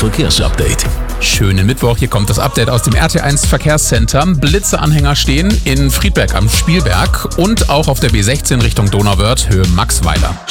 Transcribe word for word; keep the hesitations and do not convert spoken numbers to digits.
Verkehrsupdate. Schönen Mittwoch, hier kommt das Update aus dem R T eins Verkehrscenter. Blitzeanhänger stehen in Friedberg am Spielberg und auch auf der B sechzehn Richtung Donauwörth, Höhe Maxweiler.